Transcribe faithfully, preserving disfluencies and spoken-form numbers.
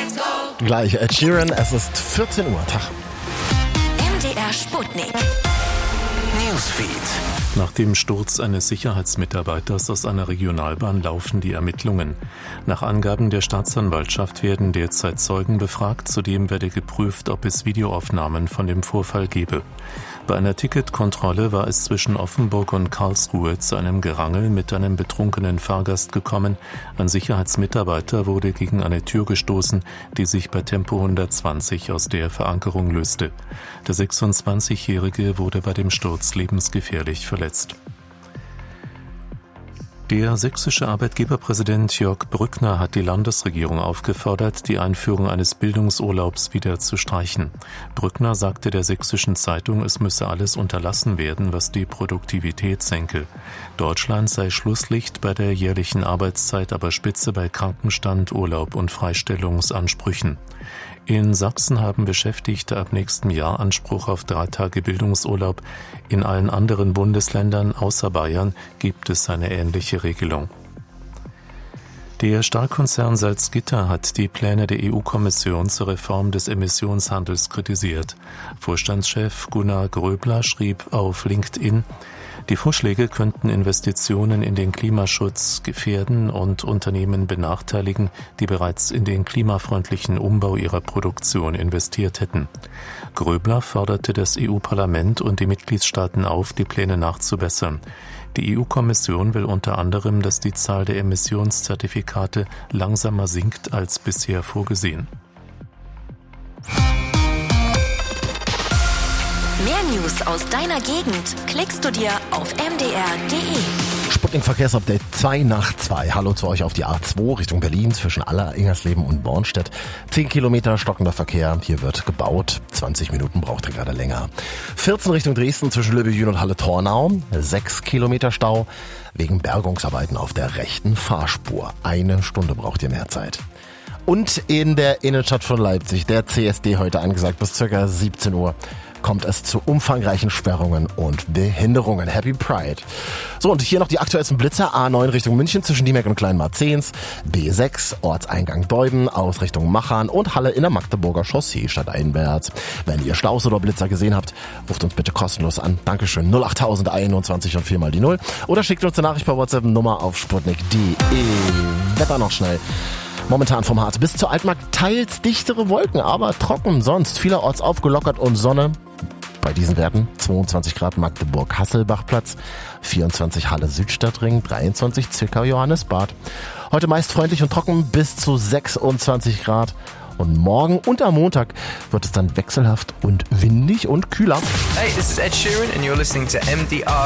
Gleich Ed Sheeran, es ist vierzehn Uhr. Tag. M D R Sputnik. Newsfeed. Nach dem Sturz eines Sicherheitsmitarbeiters aus einer Regionalbahn laufen die Ermittlungen. Nach Angaben der Staatsanwaltschaft werden derzeit Zeugen befragt, zudem werde geprüft, ob es Videoaufnahmen von dem Vorfall gebe. Bei einer Ticketkontrolle war es zwischen Offenburg und Karlsruhe zu einem Gerangel mit einem betrunkenen Fahrgast gekommen. Ein Sicherheitsmitarbeiter wurde gegen eine Tür gestoßen, die sich bei Tempo hundertzwanzig aus der Verankerung löste. Der sechsundzwanzigjährige wurde bei dem Sturz lebensgefährlich verletzt. Der sächsische Arbeitgeberpräsident Jörg Brückner hat die Landesregierung aufgefordert, die Einführung eines Bildungsurlaubs wieder zu streichen. Brückner sagte der Sächsischen Zeitung, es müsse alles unterlassen werden, was die Produktivität senke. Deutschland sei Schlusslicht bei der jährlichen Arbeitszeit, aber Spitze bei Krankenstand, Urlaub und Freistellungsansprüchen. In Sachsen haben Beschäftigte ab nächstem Jahr Anspruch auf drei Tage Bildungsurlaub. In allen anderen Bundesländern außer Bayern gibt es eine ähnliche Regelung. Der Stahlkonzern Salzgitter hat die Pläne der E U-Kommission zur Reform des Emissionshandels kritisiert. Vorstandschef Gunnar Gröbler schrieb auf LinkedIn, die Vorschläge könnten Investitionen in den Klimaschutz gefährden und Unternehmen benachteiligen, die bereits in den klimafreundlichen Umbau ihrer Produktion investiert hätten. Gröbler forderte das E U-Parlament und die Mitgliedstaaten auf, die Pläne nachzubessern. Die E U-Kommission will unter anderem, dass die Zahl der Emissionszertifikate langsamer sinkt als bisher vorgesehen. Mehr News aus deiner Gegend klickst du dir auf m d r punkt d e. Sputnik Verkehrsupdate zwei nach zwei. Hallo zu euch auf die A zwei Richtung Berlin zwischen Aller, Ingersleben und Bornstedt. zehn Kilometer stockender Verkehr. Hier wird gebaut. zwanzig Minuten braucht ihr gerade länger. vierzehn Richtung Dresden zwischen Löbejün und Halle-Tornau. sechs Kilometer Stau wegen Bergungsarbeiten auf der rechten Fahrspur. Eine Stunde braucht ihr mehr Zeit. Und in der Innenstadt von Leipzig, der C S D heute angesagt bis ca. siebzehn Uhr. Kommt es zu umfangreichen Sperrungen und Behinderungen. Happy Pride. So, und hier noch die aktuellsten Blitzer. A neun Richtung München zwischen Diemek und Kleinmarzehns. B sechs Ortseingang Deuden aus Richtung Machern und Halle in der Magdeburger Chaussee stadteinwärts. Wenn ihr Staus oder Blitzer gesehen habt, ruft uns bitte kostenlos an. Dankeschön. null acht null eins eins und vier mal die null. Oder schickt uns eine Nachricht per WhatsApp Nummer auf sputnik punkt de. Wetter noch schnell. Momentan vom Harz bis zur Altmark teils dichtere Wolken, aber trocken. Sonst vielerorts aufgelockert und Sonne. Bei diesen Werten zweiundzwanzig Grad Magdeburg-Hasselbachplatz, vierundzwanzig Halle Südstadtring, dreiundzwanzig Zwickau Johannesbad. Heute meist freundlich und trocken bis zu sechsundzwanzig Grad. Und morgen und am Montag wird es dann wechselhaft und windig und kühler. Hey, this is Ed Sheeran and you're listening to M D R.